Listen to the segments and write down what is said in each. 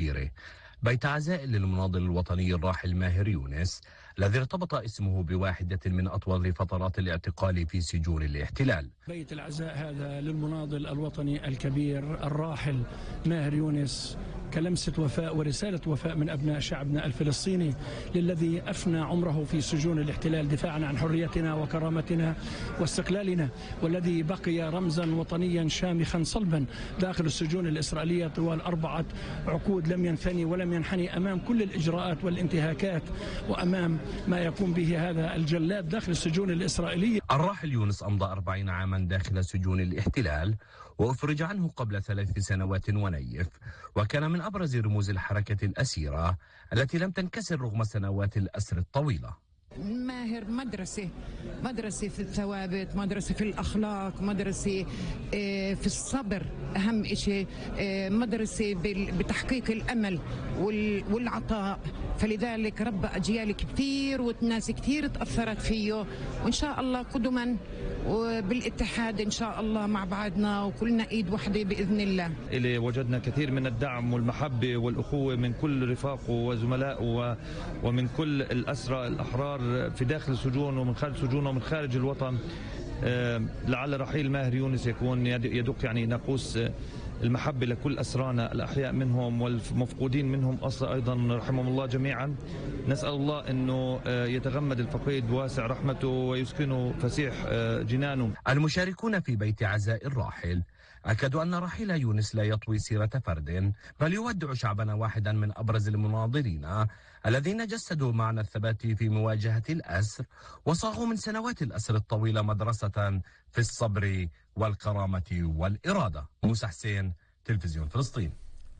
مسيره بيت عزاء للمناضل الوطني الراحل ماهر يونس، الذي ارتبط اسمه بواحدة من أطول فترات الاعتقال في سجون الاحتلال. بيت العزاء هذا للمناضل الوطني الكبير الراحل ماهر يونس كلمسة وفاء ورسالة وفاء من أبناء شعبنا الفلسطيني للذي أفنى عمره في سجون الاحتلال دفاعا عن حريتنا وكرامتنا واستقلالنا، والذي بقي رمزا وطنيا شامخا صلبا داخل السجون الإسرائيلية طوال 4 عقود، لم ينثني ولم ينحني أمام كل الإجراءات والانتهاكات وأمام ما يقوم به هذا الجلاد داخل السجون الإسرائيلية. الراحل يونس أمضى 40 عاما داخل سجون الاحتلال، وأفرج عنه قبل 3 سنوات ونيف، وكان من أبرز رموز الحركة الأسيرة التي لم تنكسر رغم سنوات الأسر الطويلة. ماهر مدرسة في الثوابت، مدرسة في الأخلاق، مدرسة في الصبر، أهم شيء مدرسة بتحقيق الأمل والعطاء، فلذلك ربى أجيال كثير والناس كثير تأثرت فيه، وإن شاء الله قدما وبالاتحاد إن شاء الله مع بعضنا وكلنا إيد واحدة بإذن الله. اللي وجدنا كثير من الدعم والمحبة والأخوة من كل رفاقه وزملائه ومن كل الأسرى الأحرار في داخل السجون ومن خارج السجون ومن خارج الوطن. لعل رحيل ماهر يونس يكون يدق يعني ناقوس المحبة لكل أسرانا الأحياء منهم والمفقودين منهم أصلا أيضا، رحمهم الله جميعا. نسأل الله أنه يتغمد الفقيد بواسع رحمته ويسكنه فسيح جنانه. المشاركون في بيت عزاء الراحل أكدوا أن رحيل يونس لا يطوي سيرة فرد، بل يودع شعبنا واحدا من أبرز المناضلين الذين جسدوا معنى الثبات في مواجهة الأسر، وصاغوا من سنوات الأسر الطويلة مدرسة في الصبر والكرامة والإرادة. موسى حسين، تلفزيون فلسطين.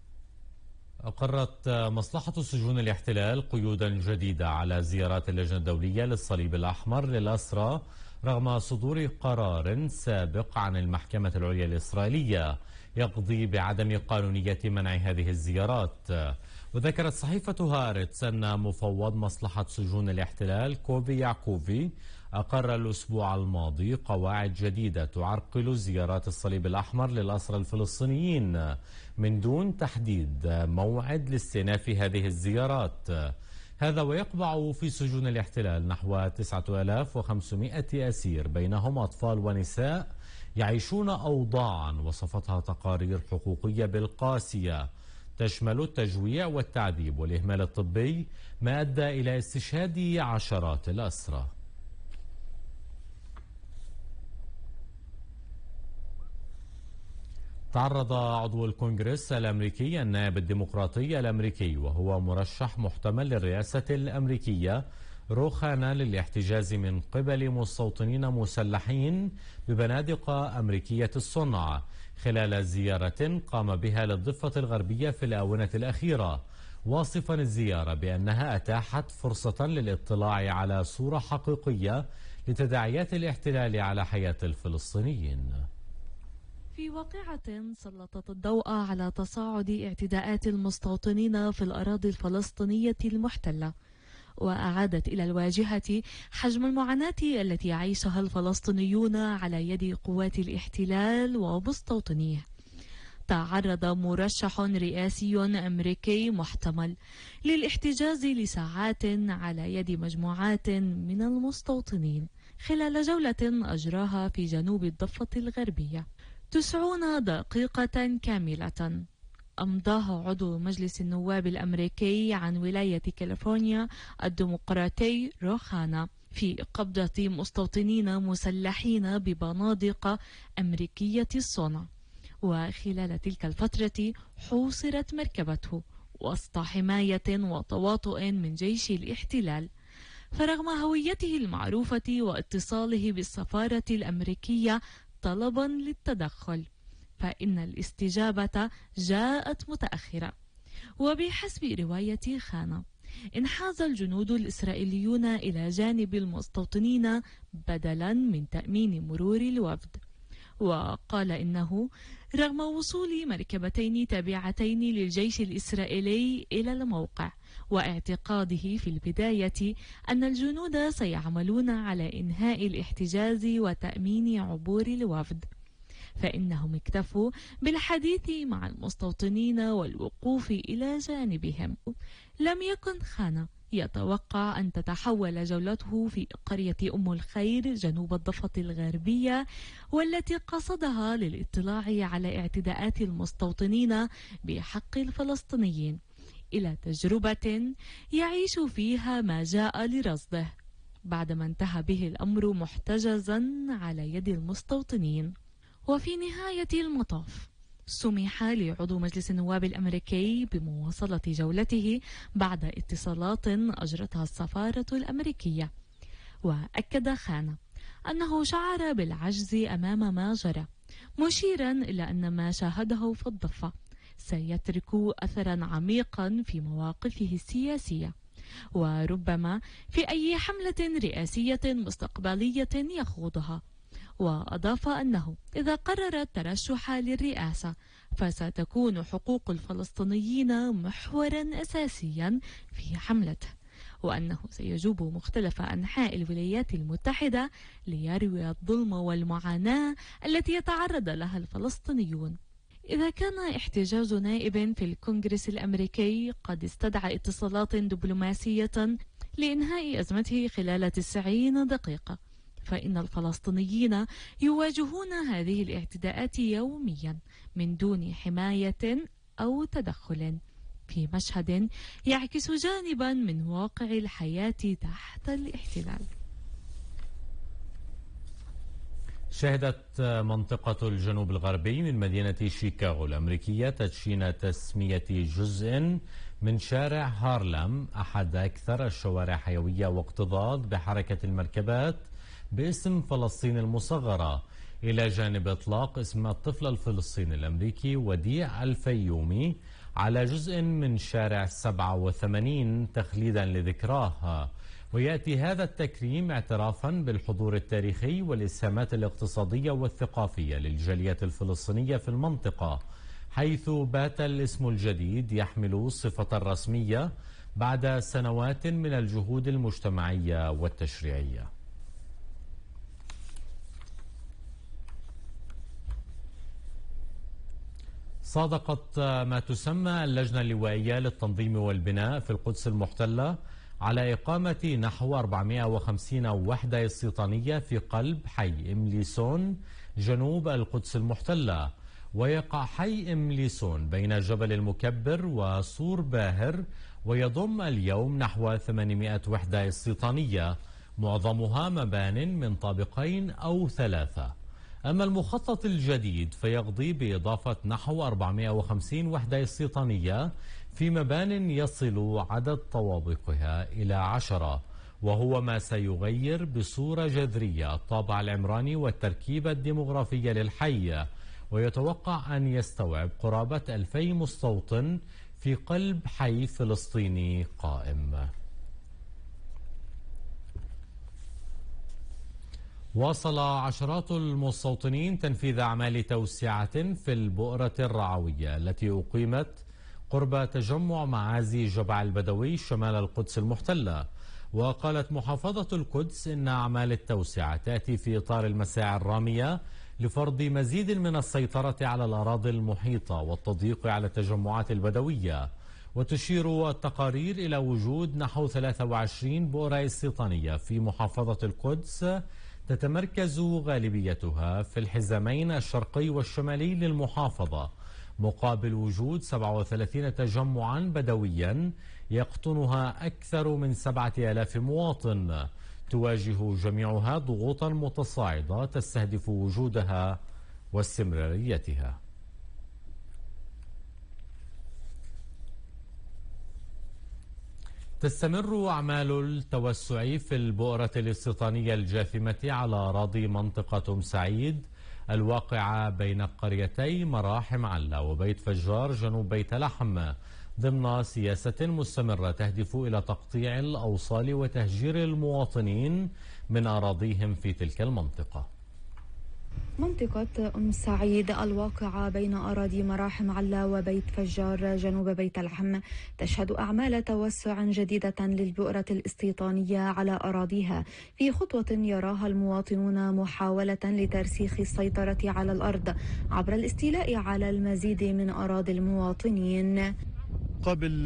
أقرت مصلحة سجون الاحتلال قيودا جديدة على زيارات اللجنة الدولية للصليب الأحمر للأسرى رغم صدور قرار سابق عن المحكمة العليا الإسرائيلية يقضي بعدم قانونية منع هذه الزيارات. وذكرت صحيفة هارتس أن مفوض مصلحة سجون الاحتلال كوفي يعقوبي أقر الأسبوع الماضي قواعد جديدة تعرقل زيارات الصليب الأحمر للأسرى الفلسطينيين من دون تحديد موعد لاستئناف هذه الزيارات. هذا ويقبع في سجون الاحتلال نحو 9500 أسير بينهم أطفال ونساء يعيشون أوضاعا وصفتها تقارير حقوقية بالقاسية تشمل التجويع والتعذيب والإهمال الطبي، ما أدى إلى استشهاد عشرات الأسرى. تعرض عضو الكونغرس الأمريكي النائب الديمقراطي الأمريكي وهو مرشح محتمل للرئاسة الأمريكية روخانا للاحتجاز من قبل مستوطنين مسلحين ببنادق أمريكية الصنع خلال زيارة قام بها للضفة الغربية في الآونة الأخيرة، واصفا الزيارة بأنها أتاحت فرصة للاطلاع على صورة حقيقية لتداعيات الاحتلال على حياة الفلسطينيين. في واقعة سلطت الضوء على تصاعد اعتداءات المستوطنين في الأراضي الفلسطينية المحتلة، وأعادت إلى الواجهة حجم المعاناة التي يعيشها الفلسطينيون على يد قوات الاحتلال ومستوطنيه. تعرض مرشح رئاسي أمريكي محتمل للاحتجاز لساعات على يد مجموعات من المستوطنين خلال جولة أجراها في جنوب الضفة الغربية. 90 دقيقة كاملة أمضاها عضو مجلس النواب الأمريكي عن ولاية كاليفورنيا الديمقراطي روخانا في قبضة مستوطنين مسلحين ببنادق أمريكية الصنع، وخلال تلك الفترة حوصرت مركبته وسط حماية وتواطؤ من جيش الاحتلال. فرغم هويته المعروفة واتصاله بالسفارة الأمريكية طلبا للتدخل، فإن الاستجابة جاءت متأخرة. وبحسب رواية خانة انحاز الجنود الإسرائيليون إلى جانب المستوطنين بدلا من تأمين مرور الوفد. وقال إنه رغم وصول مركبتين تابعتين للجيش الإسرائيلي إلى الموقع واعتقاده في البداية أن الجنود سيعملون على إنهاء الاحتجاز وتأمين عبور الوفد، فإنهم اكتفوا بالحديث مع المستوطنين والوقوف إلى جانبهم. لم يكن خان يتوقع أن تتحول جولته في قرية أم الخير جنوب الضفة الغربية، والتي قصدها للاطلاع على اعتداءات المستوطنين بحق الفلسطينيين، إلى تجربة يعيش فيها ما جاء لرصده، بعدما انتهى به الأمر محتجزا على يد المستوطنين. وفي نهاية المطاف سمح لعضو مجلس النواب الأمريكي بمواصلة جولته بعد اتصالات أجرتها السفارة الأمريكية. وأكد خان أنه شعر بالعجز أمام ما جرى، مشيرا إلى أن ما شاهده في الضفة سيترك أثرا عميقا في مواقفه السياسية، وربما في أي حملة رئاسية مستقبلية يخوضها. وأضاف أنه إذا قرر الترشح للرئاسة فستكون حقوق الفلسطينيين محورا أساسيا في حملته، وأنه سيجوب مختلف أنحاء الولايات المتحدة ليروي الظلم والمعاناة التي يتعرض لها الفلسطينيون. إذا كان احتجاز نائب في الكونغرس الأمريكي قد استدعى اتصالات دبلوماسية لإنهاء أزمته خلال 90 دقيقة، فإن الفلسطينيين يواجهون هذه الاعتداءات يوميا من دون حماية أو تدخل، في مشهد يعكس جانبا من واقع الحياة تحت الاحتلال. شهدت منطقة الجنوب الغربي من مدينة شيكاغو الأمريكية تدشين تسمية جزء من شارع هارلم، أحد أكثر الشوارع حيوية واكتظاظ بحركة المركبات، باسم فلسطين المصغرة، إلى جانب إطلاق اسم الطفل الفلسطيني الأمريكي وديع الفيومي على جزء من شارع 87 تخليدا لذكراه. ويأتي هذا التكريم اعترافا بالحضور التاريخي والإسهامات الاقتصادية والثقافية للجالية الفلسطينية في المنطقة، حيث بات الاسم الجديد يحمل الصفة الرسمية بعد سنوات من الجهود المجتمعية والتشريعية. صادقت ما تسمى اللجنة اللوائية للتنظيم والبناء في القدس المحتلة على إقامة نحو 450 وحدة استيطانية في قلب حي إمليسون جنوب القدس المحتلة. ويقع حي إمليسون بين جبل المكبر وصور باهر، ويضم اليوم نحو 800 وحدة استيطانية، معظمها مبان من طابقين أو 3. أما المخطط الجديد فيقضي بإضافة نحو 450 وحدة استيطانية في مبان يصل عدد طوابقها إلى 10، وهو ما سيغير بصورة جذرية الطابع العمراني والتركيبة الديمغرافية للحي، ويتوقع أن يستوعب قرابة 2000 مستوطن في قلب حي فلسطيني قائم. واصل عشرات المستوطنين تنفيذ أعمال توسعة في البؤرة الرعوية التي أقيمت قرب تجمع معازي جبع البدوي شمال القدس المحتلة. وقالت محافظة القدس إن أعمال التوسعة تأتي في إطار المساعي الرامية لفرض مزيد من السيطرة على الأراضي المحيطة والتضييق على التجمعات البدوية. وتشير التقارير إلى وجود نحو 23 بؤرة استيطانية في محافظة القدس، تتمركز غالبيتها في الحزامين الشرقي والشمالي للمحافظة، مقابل وجود 37 تجمعا بدويا يقطنها أكثر من 7000 مواطن، تواجه جميعها ضغوطا متصاعدة تستهدف وجودها واستمراريتها. تستمر أعمال التوسع في البؤرة الاستيطانية الجاثمة على أراضي منطقة أم سعيد الواقعة بين قريتي مراحم علة وبيت فجار جنوب بيت لحم، ضمن سياسة مستمرة تهدف إلى تقطيع الأوصال وتهجير المواطنين من أراضيهم في تلك المنطقة. منطقة أم سعيد الواقعة بين أراضي مراحم علا وبيت فجار جنوب بيت لحم تشهد أعمال توسع جديدة للبؤرة الاستيطانية على أراضيها في خطوة يراها المواطنون محاولة لترسيخ السيطرة على الأرض عبر الاستيلاء على المزيد من أراضي المواطنين. قبل